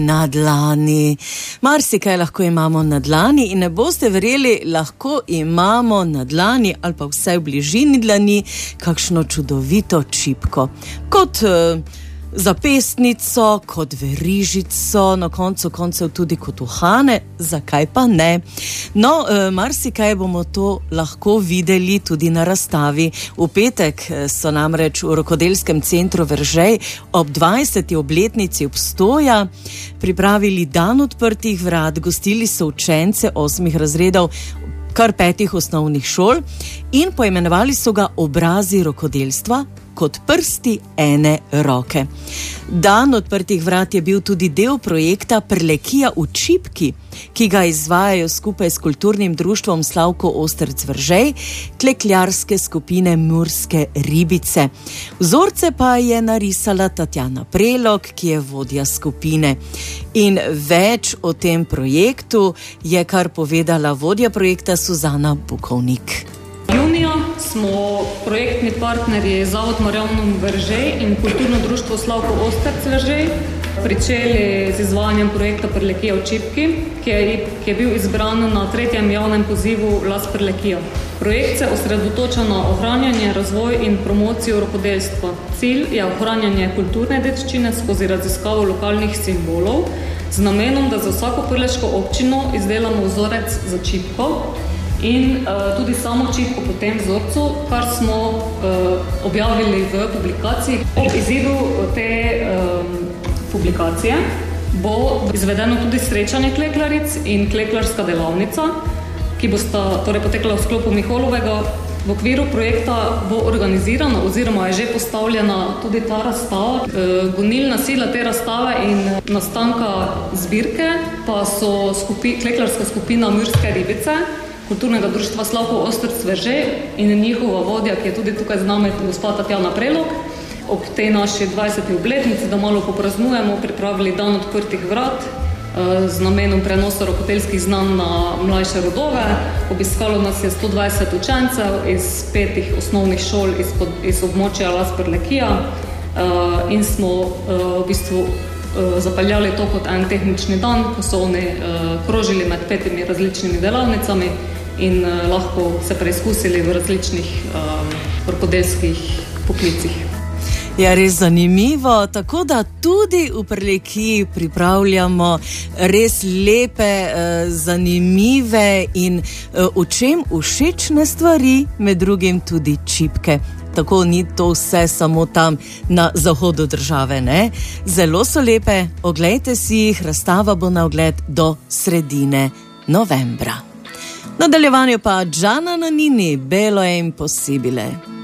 Na dlani. Marsikaj lahko imamo na dlani in ne boste verjeli, lahko imamo na dlani ali pa vsaj v bližini dlani kakšno čudovito čipko. Kot zapestnico, kot verižico, na koncu koncev tudi kot uhane, zakaj pa ne? No, marsikaj bomo to lahko videli tudi na razstavi. V petek so namreč v Rokodelskem centru Veržej ob 20. obletnici obstoja pripravili dan odprtih vrat, gostili so učence 8 razredov kar 5 osnovnih šol in poimenovali so ga Obrazi rokodelstva kot prsti ene roke. Dan odprtih vrat je bil tudi del projekta Prlekija v čipki, ki ga izvajajo skupaj s kulturnim društvom Slavko Ostrc Veržej, klekljarske skupine Murske ribice. Vzorce pa je narisala Tatjana Prelog, ki je vodja skupine. In več o tem projektu je kar povedala vodja projekta Suzana Bukovnik. Junija smo projektni partnerji Zavod Marjavnom Veržej in kulturno društvo Slavko Ostrc Veržej pričeli z izvajanjem projekta Prlekija v čipki, ki je bil izbran na 3. javnem pozivu Las Prlekija. Projekt se osredotoča na ohranjanje, razvoj in promocijo rokodelstva. Cilj je ohranjanje kulturne dediščine skozi raziskavo lokalnih simbolov z namenom, da za vsako prleško občino izdelamo vzorec za čipko in tudi samo čipko po tem vzorcu, kar smo objavili v publikaciji. Ob izidu te publikacije bo izvedeno tudi srečanje kleklaric in kleklarska delavnica, ki bosta potekla v sklopu Miholovega. V okviru projekta bo organizirana oziroma je že postavljena tudi ta razstava. Gonilna sila te razstave in nastanka zbirke pa so kleklarska skupina Murske ribice, kulturnega društva Slavko Ostrc Veržej in njihova vodja, ki je tudi tukaj z nami, gospa Tatjana Prelog. Ob tej naši 20. obletnici, da malo popraznujemo, pripravili dan odprtih vrat z namenom prenosa rokodelskih znanj na mlajše rodove. Obiskalo nas je 120 učencev iz 5 osnovnih šol iz območja Las Prlekija in smo v bistvu zapeljali to kot en tehnični dan, ko so oni krožili med 5 različnimi delavnicami in lahko se preizkusili v različnih rokodelskih poklicih. Ja, res zanimivo, tako da tudi v Prlekiji pripravljamo res lepe, zanimive in učem všečne stvari, med drugim tudi čipke. Tako ni to vse samo tam na zahodu države, ne? Zelo so lepe, oglejte si jih, razstava bo na ogled do sredine novembra. Nadaljevanje pa Gianna Nannini, Bello è impossibile.